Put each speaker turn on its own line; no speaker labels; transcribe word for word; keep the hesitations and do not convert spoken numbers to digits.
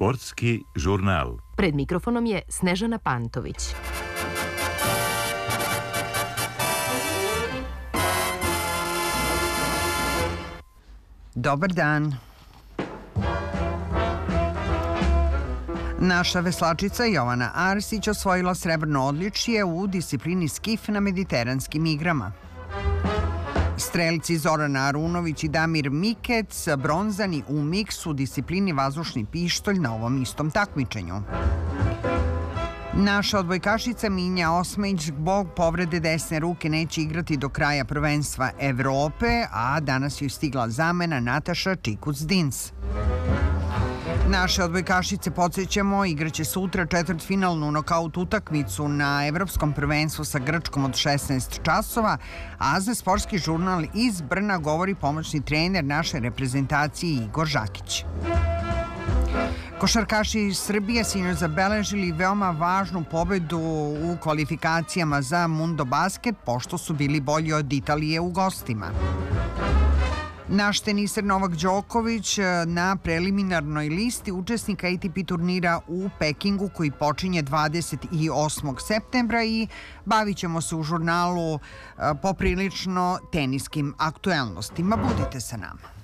Sportski žurnal.
Pred mikrofonom je Snežana Pantović.
Dobar dan. Naša veslačica Jovana Arsić osvojila srebrno odličje u disciplini skif na Mediteranskim igrama. Strelci Zorana Arunović i Damir Mikec bronzani u miksu u disciplini vazdušni pištolj na ovom istom takmičenju. Naša odbojkašica Minja Osmaić zbog povrede desne ruke neće igrati do kraja prvenstva Evrope, a danas joj stigla zamena Nataša Čikuc-Dins. Naše odbojkašice, podsjećamo, igraće sutra četvrtfinalnu nokaut utakmicu na Evropskom prvenstvu sa Grčkom od šesnaest časova, a za Sportski žurnal iz Brna govori pomoćni trener naše reprezentacije Igor Žakić. Košarkaši iz Srbije sinoć zabeležili veoma važnu pobedu u kvalifikacijama za Mundo Basket, pošto su bili bolji od Italije u gostima. Naš teniser Novak Đoković na preliminarnoj listi učesnika A T P turnira u Pekingu koji počinje dvadeset osmog septembra i bavit ćemo se u žurnalu poprilično teniskim aktuelnostima. Budite sa nama.